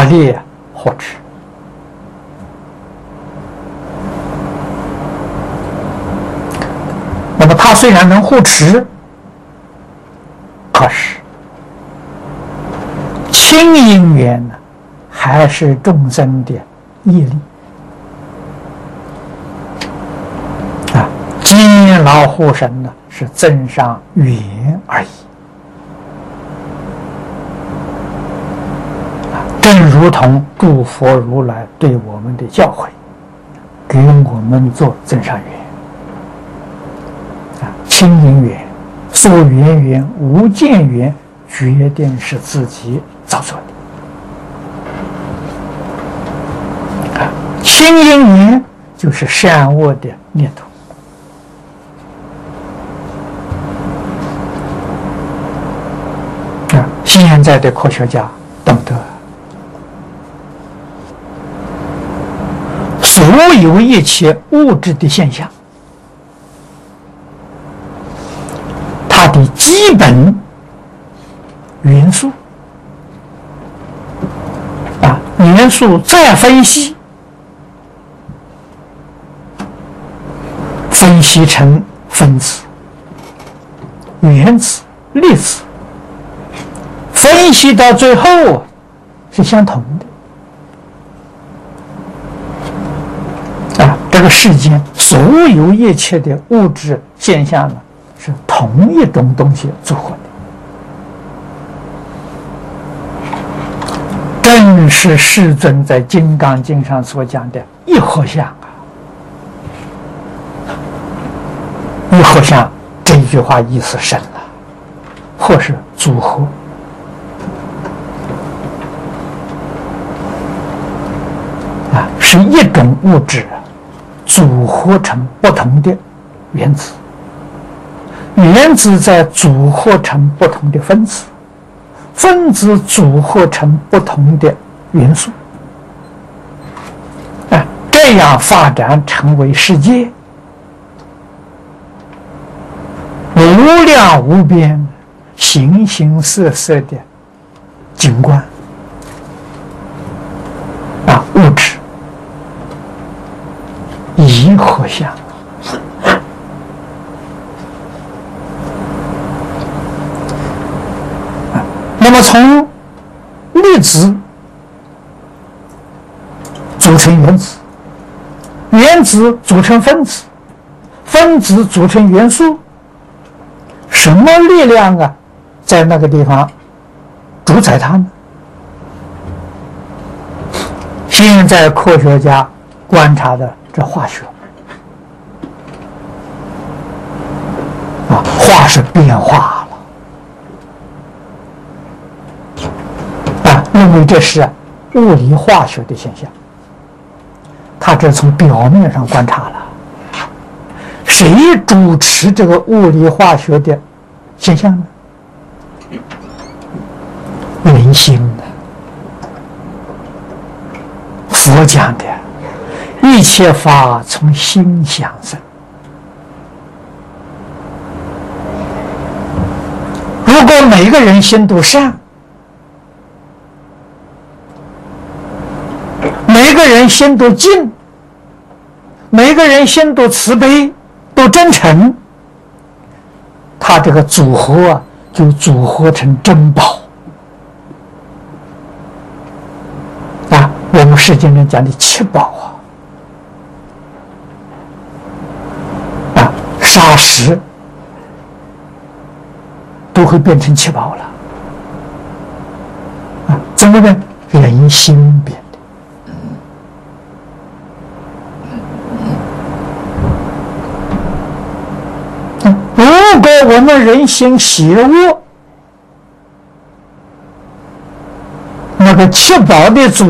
化裂火持。那么它虽然能护持，可是亲因缘呢，还是众生的业力啊。坚牢护身呢，是增上缘而已。正如同诸佛如来对我们的教诲，给我们做增上缘。亲因缘、所缘缘、无间缘，决定是自己造作的。亲因缘就是善恶的念头。现在的科学家懂得，所有一切物质的现象，它的基本元素元素再分析成分子、原子、粒子，分析到最后是相同的。这个世间所有一切的物质现象呢，是同一种东西组合的，正是世尊在《金刚经》上所讲的一合相啊。一合相这句话意思深了，或是组合。是一种物质组合成不同的原子，原子再组合成不同的分子，分子组合成不同的元素，这样发展成为世界无量无边、形形色色的景观物质一合相。那么从粒子组成原子，原子组成分子，分子组成元素，什么力量在那个地方主宰它呢？现在科学家观察的这化学化是变化了认为这是物理化学的现象。他这从表面上观察了，谁主持这个物理化学的现象呢？人心的。佛讲的一切法从心想生，如果每个人心都善，每个人心都静，每个人心都慈悲，都真诚，他这个组合就组合成珍宝我们世间人讲的七宝砂石都会变成七宝了怎么变？人心变的。如果我们人心邪恶，那个七宝的组